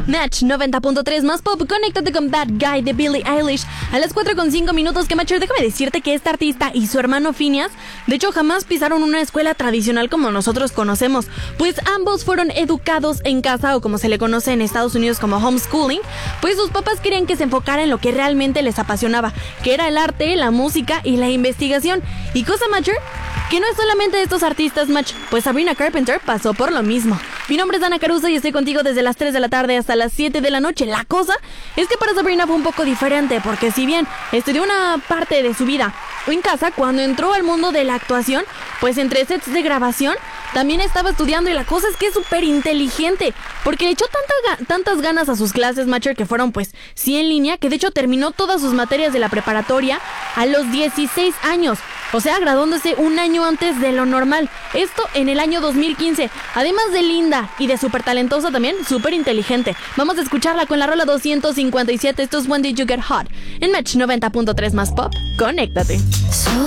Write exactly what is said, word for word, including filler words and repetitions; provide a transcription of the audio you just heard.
Match noventa punto tres más pop. Conéctate con Bad Guy de Billie Eilish a las cuatro con cinco minutos. Que Matcher, déjame decirte que esta artista y su hermano Phineas, de hecho, jamás pisaron una escuela tradicional como nosotros conocemos, pues ambos fueron educados en casa, o como se le conoce en Estados Unidos como homeschooling, pues sus papás querían que se enfocara en lo que realmente les apasionaba, que era el arte, la música y la investigación. Y cosa, Matcher, que no es solamente de estos artistas, Match, pues Sabrina Carpenter pasó por lo mismo. Mi nombre es Ana Caruso y estoy contigo desde las tres de la tarde hasta las siete de la noche. La cosa es que para Sabrina fue un poco diferente, porque si bien estudió una parte de su vida en casa, cuando entró al mundo de la actuación, pues entre sets de grabación también estaba estudiando, y la cosa es que es súper inteligente, porque le echó tanta, tantas ganas a sus clases, Matcher, que fueron pues sí en línea, que de hecho terminó todas sus materias de la preparatoria a los dieciséis años, o sea, graduándose un año antes de lo normal. Esto en el año dos mil quince. Además de linda y de súper talentosa, también súper inteligente. Vamos a escucharla con la rola doscientos cincuenta y siete. Esto es When Did You Get Hot en Match noventa punto tres más pop. Conéctate. So